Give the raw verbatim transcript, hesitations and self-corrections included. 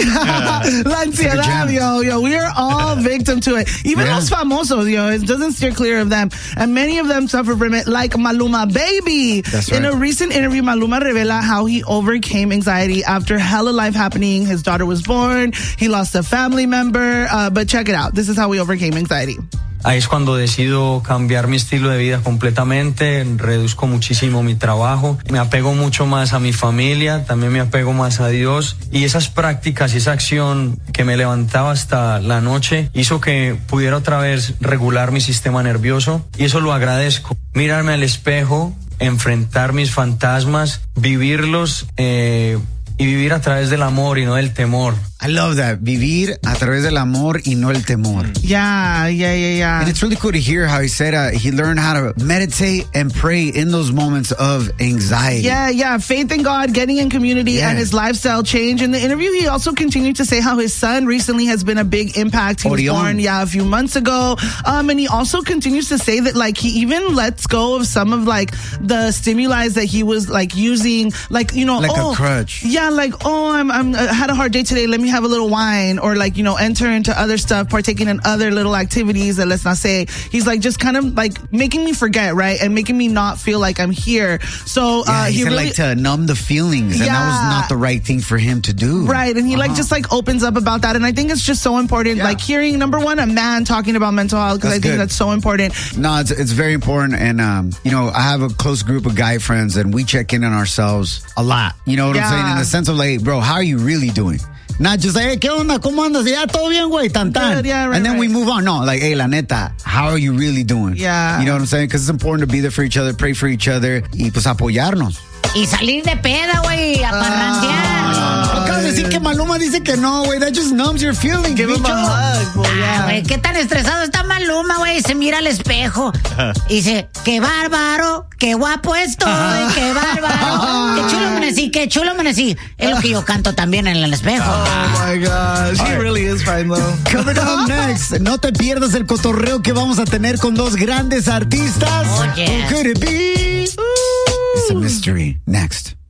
La ansiedad, yo, yo. We are all victim to it. Even yeah. los famosos, yo. It doesn't steer clear of them. And many of them suffer from it, like Maluma Baby. That's right. In a recent interview, Maluma revela how he overcame anxiety after hella life happening. His daughter was born. He lost a family member. Uh, but check it out. This is how he overcame anxiety. Ahí es cuando decido cambiar mi estilo de vida completamente, reduzco muchísimo mi trabajo, me apego mucho más a mi familia, también me apego más a Dios, y esas prácticas y esa acción que me levantaba hasta la noche hizo que pudiera otra vez regular mi sistema nervioso, y eso lo agradezco. Mirarme al espejo, enfrentar mis fantasmas, vivirlos eh, y vivir a través del amor y no del temor. I love that. Vivir a través del amor y no el temor. Yeah, yeah, yeah, yeah. And it's really cool to hear how he said uh, he learned how to meditate and pray in those moments of anxiety. Yeah, yeah. Faith in God, getting in community, yeah. and his lifestyle change. In the interview, he also continued to say how his son recently has been a big impact. He Orion. was born, yeah, a few months ago. Um, and he also continues to say that, like, he even lets go of some of, like, the stimuli that he was, like, using, like, you know, like oh, a crutch. Yeah, like, oh, I'm, I'm, I had a hard day today. Let me have a little wine, or like, you know, enter into other stuff, partaking in other little activities that, let's not say, he's like just kind of like making me forget, right? And making me not feel like I'm here. So, yeah, uh, he, he said really, like to numb the feelings, and yeah. that was not the right thing for him to do. Right. And he uh-huh. like just like opens up about that. And I think it's just so important, yeah. like hearing, number one, a man talking about mental health, because I think good. that's so important. No, it's, it's very important. And, um, you know, I have a close group of guy friends, and we check in on ourselves a lot. You know what yeah. I'm saying? In the sense of like, bro, how are you really doing? Not just like, hey, ¿qué onda? ¿Cómo andas? Ya, todo bien, güey, tan tan. Good, yeah, right, and then right. we move on. No, like, hey, la neta, how are you really doing? Yeah. You know what I'm saying? Because it's important to be there for each other, pray for each other, y pues apoyarnos. Y salir de peda, güey, a parrandear. Uh, Acabas de decir que Maluma dice que no, güey. That just numbs your feelings, Give him bicho. a hug, boy, yeah. Ah, güey, qué tan estresado está Maluma, güey. Se mira al espejo y dice, qué bárbaro, qué guapo estoy, qué bárbaro. Qué chulo amanecí, qué chulo amanecí. Es lo que yo canto también en el espejo. Oh, my gosh. He really is fine, though. Coming up next, no te pierdas el cotorreo que vamos a tener con dos grandes artistas. Oh, yeah. Who could it be? It's a mystery. Next.